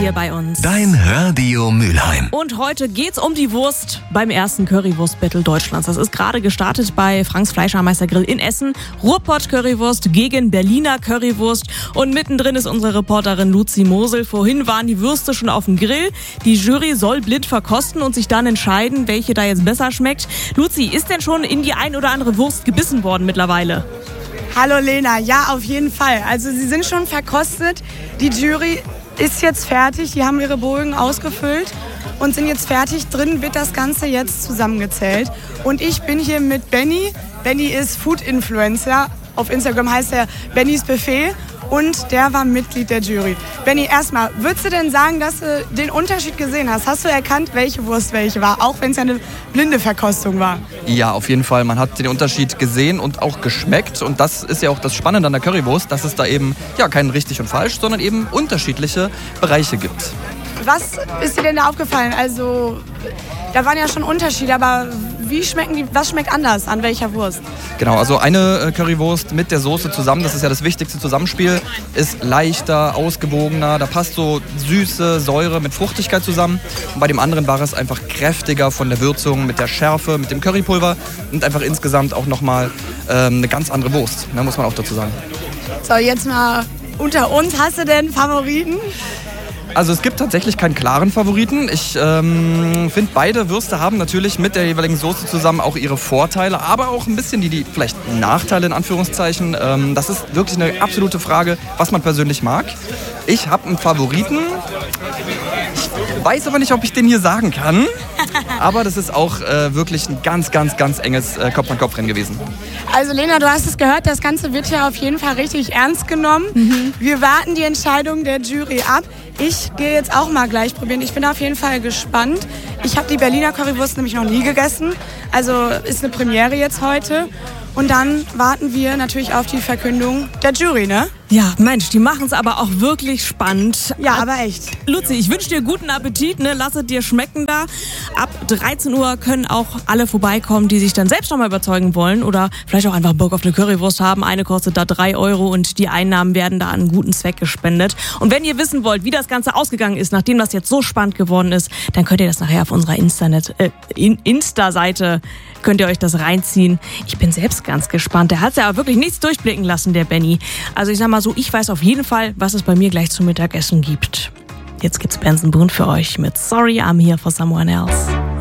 hier bei uns. Dein Radio Mülheim. Und heute geht's um die Wurst beim ersten Currywurst-Battle Deutschlands. Das ist gerade gestartet bei Franks Fleischermeister-Grill in Essen. Ruhrpott-Currywurst gegen Berliner Currywurst. Und mittendrin ist unsere Reporterin Luzi Mosel. Vorhin waren die Würste schon auf dem Grill. Die Jury soll blind verkosten und sich dann entscheiden, welche da jetzt besser schmeckt. Luzi, ist denn schon in die ein oder andere Wurst gebissen worden mittlerweile? Hallo Lena, ja auf jeden Fall. Also sie sind schon verkostet. Die Jury ist jetzt fertig, die haben ihre Bögen ausgefüllt und sind jetzt fertig. Drin wird das Ganze jetzt zusammengezählt. Und ich bin hier mit Benny. Benny ist Food-Influencer. Auf Instagram heißt er Bennys Buffet und der war Mitglied der Jury. Benny, erstmal, würdest du denn sagen, dass du den Unterschied gesehen hast? Hast du erkannt, welche Wurst welche war, auch wenn es ja eine blinde Verkostung war? Ja, auf jeden Fall. Man hat den Unterschied gesehen und auch geschmeckt. Und das ist ja auch das Spannende an der Currywurst, dass es da eben ja kein richtig und falsch, sondern eben unterschiedliche Bereiche gibt. Was ist dir denn da aufgefallen? Also, da waren ja schon Unterschiede, aber was schmeckt anders an welcher Wurst? Genau, also eine Currywurst mit der Soße zusammen, das ist ja das wichtigste Zusammenspiel, ist leichter, ausgewogener, da passt so Süße, Säure mit Fruchtigkeit zusammen. Und bei dem anderen war es einfach kräftiger von der Würzung, mit der Schärfe, mit dem Currypulver und einfach insgesamt auch nochmal eine ganz andere Wurst, ne, muss man auch dazu sagen. So, jetzt mal unter uns, hast du denn Favoriten? Also es gibt tatsächlich keinen klaren Favoriten. Ich finde, beide Würste haben natürlich mit der jeweiligen Soße zusammen auch ihre Vorteile, aber auch ein bisschen die vielleicht Nachteile in Anführungszeichen. Das ist wirklich eine absolute Frage, was man persönlich mag. Ich habe einen Favoriten. Ich weiß aber nicht, ob ich den hier sagen kann. Aber das ist auch wirklich ein ganz enges Kopf-an-Kopf-Rennen gewesen. Also Lena, du hast es gehört, das Ganze wird ja auf jeden Fall richtig ernst genommen. Wir warten die Entscheidung der Jury ab. Ich gehe jetzt auch mal gleich probieren. Ich bin auf jeden Fall gespannt. Ich habe die Berliner Currywurst nämlich noch nie gegessen. Also ist eine Premiere jetzt heute. Und dann warten wir natürlich auf die Verkündung der Jury, ne? Ja, Mensch, die machen es aber auch wirklich spannend. Ja, aber echt. Luzi, ich wünsche dir guten Appetit, ne? Lass es dir schmecken da. Ab 13 Uhr können auch alle vorbeikommen, die sich dann selbst noch mal überzeugen wollen oder vielleicht auch einfach Bock auf eine Currywurst haben. Eine kostet da 3 Euro und die Einnahmen werden da an einen guten Zweck gespendet. Und wenn ihr wissen wollt, wie das Ganze ausgegangen ist, nachdem das jetzt so spannend geworden ist, dann könnt ihr das nachher auf unserer Insta-Seite könnt ihr euch das reinziehen. Ich bin selbst ganz gespannt. Der hat ja aber wirklich nichts durchblicken lassen, der Benny. Also ich sag mal so, ich weiß auf jeden Fall, was es bei mir gleich zum Mittagessen gibt. Jetzt gibt's Benson Boone für euch mit Sorry, I'm Here for Someone Else.